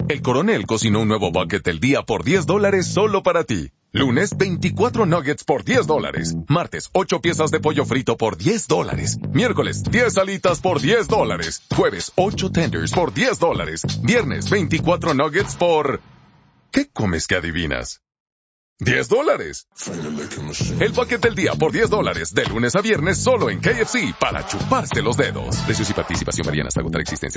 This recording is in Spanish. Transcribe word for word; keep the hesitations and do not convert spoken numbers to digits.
El coronel cocinó un nuevo bucket del día por diez dólares solo para ti. Lunes, veinticuatro nuggets por diez dólares. Martes, ocho piezas de pollo frito por diez dólares. Miércoles, diez alitas por diez dólares. Jueves, ocho tenders por diez dólares. Viernes, veinticuatro nuggets por... ¿Qué comes que adivinas? ¡diez dólares! El bucket del día por diez dólares, de lunes a viernes solo en K F C, para chuparse los dedos. Precios y participación varían hasta agotar existencia.